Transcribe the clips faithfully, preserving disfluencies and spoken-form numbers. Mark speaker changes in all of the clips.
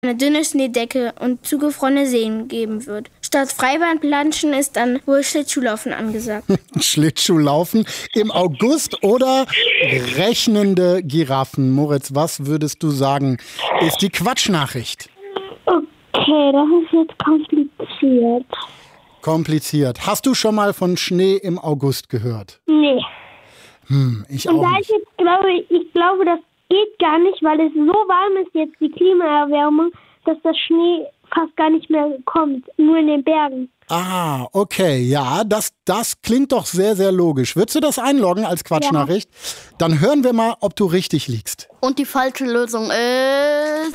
Speaker 1: eine dünne Schneedecke und zugefrorene Seen geben wird. Statt Freibahnplanschen ist dann wohl Schlittschuhlaufen angesagt.
Speaker 2: Schlittschuhlaufen im August oder rechnende Giraffen? Moritz, was würdest du sagen, ist die Quatschnachricht?
Speaker 3: Okay, das ist jetzt kompliziert.
Speaker 2: Kompliziert. Hast du schon mal von Schnee im August gehört?
Speaker 3: Nee.
Speaker 2: Hm, ich
Speaker 3: Und
Speaker 2: auch
Speaker 3: da
Speaker 2: nicht.
Speaker 3: ich jetzt glaube, ich glaube, das geht gar nicht, weil es so warm ist jetzt, die Klimaerwärmung, dass das Schnee fast gar nicht mehr kommt, nur in den Bergen.
Speaker 2: Ah, okay, ja, das, das klingt doch sehr, sehr logisch. Würdest du das einloggen als Quatschnachricht? Ja. Dann hören wir mal, ob du richtig liegst.
Speaker 4: Und die falsche Lösung ist...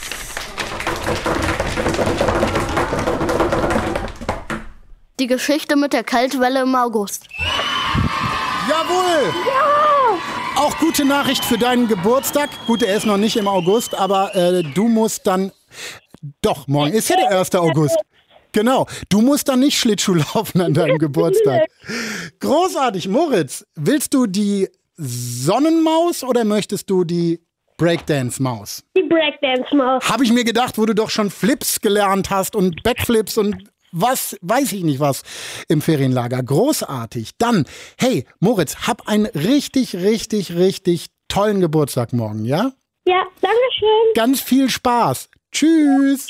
Speaker 4: Die Geschichte mit der Kältewelle im August.
Speaker 2: Jawohl! Ja! Auch gute Nachricht für deinen Geburtstag. Gut, er ist noch nicht im August, aber äh, du musst dann... Doch, morgen ist ja der erste August. Genau, du musst dann nicht Schlittschuh laufen an deinem Geburtstag. Großartig, Moritz. Willst du die Sonnenmaus oder möchtest du die Breakdance-Maus?
Speaker 3: Die Breakdance-Maus.
Speaker 2: Habe ich mir gedacht, wo du doch schon Flips gelernt hast und Backflips und was, weiß ich nicht was im Ferienlager. Großartig. Dann, hey, Moritz, hab einen richtig, richtig, richtig tollen Geburtstag morgen, ja?
Speaker 3: Ja, danke schön.
Speaker 2: Ganz viel Spaß. Tschüss.